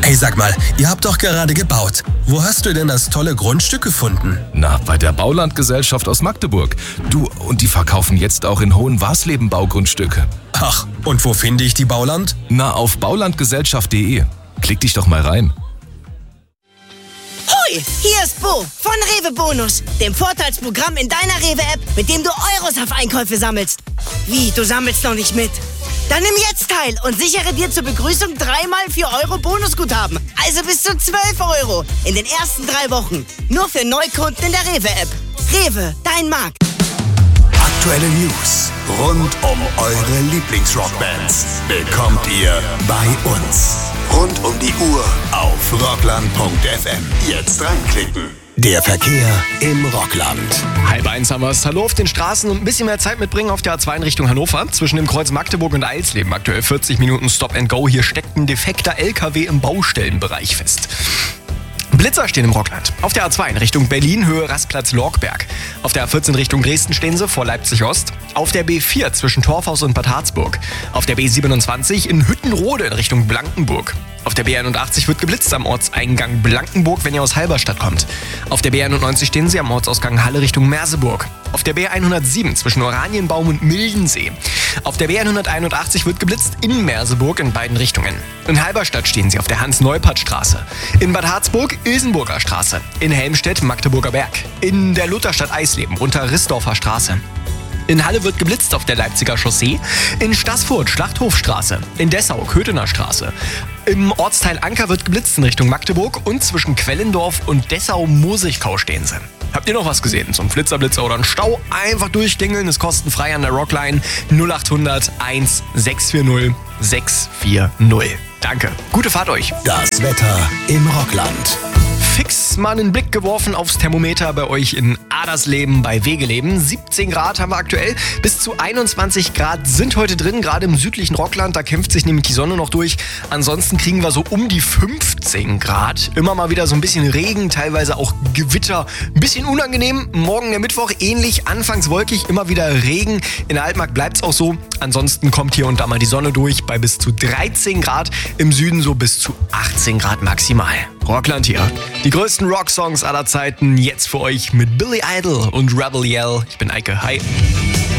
Hey, sag mal, ihr habt doch gerade gebaut. Wo hast du denn das tolle Grundstück gefunden? Na, bei der Baulandgesellschaft aus Magdeburg. Du, und die verkaufen jetzt auch in Hohenwarsleben Baugrundstücke. Ach, und wo finde ich die Bauland? Na, auf baulandgesellschaft.de. Klick dich doch mal rein. Hoi, hier ist Bo von Rewe Bonus, dem Vorteilsprogramm in deiner Rewe-App, mit dem du Euros auf Einkäufe sammelst. Wie, du sammelst noch nicht mit? Dann nimm jetzt teil und sichere dir zur Begrüßung 3x 4 Euro Bonusguthaben. Also bis zu 12 Euro in den ersten 3 Wochen. Nur für Neukunden in der Rewe-App. Rewe, dein Markt. Aktuelle News rund um eure Lieblingsrockbands bekommt ihr bei uns. Rund um die Uhr auf rockland.fm. Jetzt reinklicken. Der Verkehr im Rockland. 12:30 haben wir es. Hallo auf den Straßen und ein bisschen mehr Zeit mitbringen auf der A2 in Richtung Hannover. Zwischen dem Kreuz Magdeburg und Eilsleben aktuell 40 Minuten Stop and Go. Hier steckt ein defekter LKW im Baustellenbereich fest. Blitzer stehen im Rockland. Auf der A2 in Richtung Berlin, Höhe Rastplatz Lorkberg. Auf der A14 Richtung Dresden stehen sie vor Leipzig Ost. Auf der B4 zwischen Torfhaus und Bad Harzburg. Auf der B27 in Hüttenrode in Richtung Blankenburg. Auf der B81 wird geblitzt am Ortseingang Blankenburg, wenn ihr aus Halberstadt kommt. Auf der B91 stehen sie am Ortsausgang Halle Richtung Merseburg. Auf der B107 zwischen Oranienbaum und Mildensee. Auf der B181 wird geblitzt in Merseburg in beiden Richtungen. In Halberstadt stehen sie auf der Hans-Neupert-Straße. In Bad Harzburg Ilsenburger Straße. In Helmstedt Magdeburger Berg. In der Lutherstadt Eisleben unter Rissdorfer Straße. In Halle wird geblitzt auf der Leipziger Chaussee, in Staßfurt Schlachthofstraße, in Dessau Köthener Straße. Im Ortsteil Anker wird geblitzt in Richtung Magdeburg und zwischen Quellendorf und Dessau-Mosigkau stehen sie. Habt ihr noch was gesehen? So ein Flitzer oder ein Stau? Einfach durchklingeln, ist kostenfrei an der Rockline 0800 1640 640. Danke, gute Fahrt euch. Das Wetter im Rockland. Fix mal einen Blick geworfen aufs Thermometer bei euch in Adersleben bei Wegeleben. 17 Grad haben wir aktuell, bis zu 21 Grad sind heute drin, gerade im südlichen Rockland, da kämpft sich nämlich die Sonne noch durch. Ansonsten kriegen wir so um die 15 Grad. Immer mal wieder so ein bisschen Regen, teilweise auch Gewitter. Ein bisschen unangenehm, morgen der Mittwoch ähnlich, anfangs wolkig, immer wieder Regen. In der Altmark bleibt es auch so. Ansonsten kommt hier und da mal die Sonne durch bei bis zu 13 Grad. Im Süden so bis zu 18 Grad maximal. Rockland hier. Die größten Rocksongs aller Zeiten jetzt für euch mit Billy Idol und Rebel Yell. Ich bin Eike. Hi.